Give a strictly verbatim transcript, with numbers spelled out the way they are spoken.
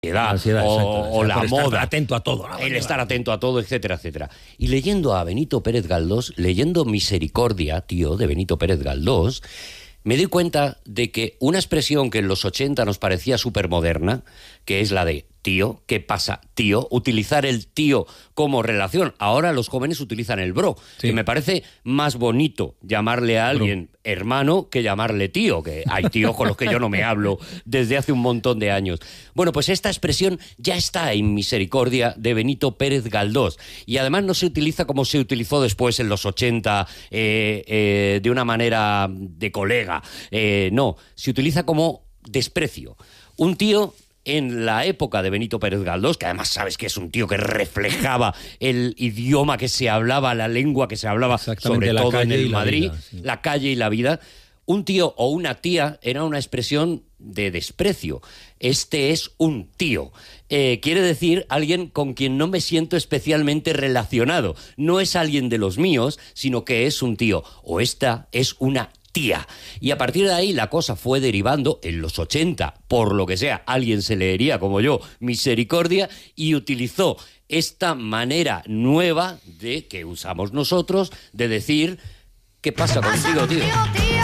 Edad, ansiedad, o, exacto, o la por estar moda, atento a todo, ¿no? el estar atento a todo, etcétera, etcétera. Y leyendo a Benito Pérez Galdós, leyendo Misericordia, tío, de Benito Pérez Galdós, me doy cuenta de que una expresión que en los ochenta nos parecía súper moderna, que es la de tío, ¿qué pasa, tío? Utilizar el tío como relación. Ahora los jóvenes utilizan el bro, sí. Que me parece más bonito llamarle a alguien bro. hermano que llamarle tío, que hay tíos con los que yo no me hablo desde hace un montón de años. Bueno, pues esta expresión ya está en Misericordia de Benito Pérez Galdós y además no se utiliza como se utilizó después en los ochenta eh, eh, de una manera de colega. Eh, no, se utiliza como desprecio. Un tío... En la época de Benito Pérez Galdós, que además sabes que es un tío que reflejaba el idioma que se hablaba, la lengua que se hablaba, sobre todo en el Madrid, vida, sí. La calle y la vida, un tío o una tía era una expresión de desprecio. Este es un tío. Eh, quiere decir alguien con quien no me siento especialmente relacionado. No es alguien de los míos, sino que es un tío. O esta es una tía. Y a partir de ahí la cosa fue derivando en los ochenta, por lo que sea, alguien se leería como yo Misericordia y utilizó esta manera nueva de que usamos nosotros de decir ¿qué pasa contigo, tío?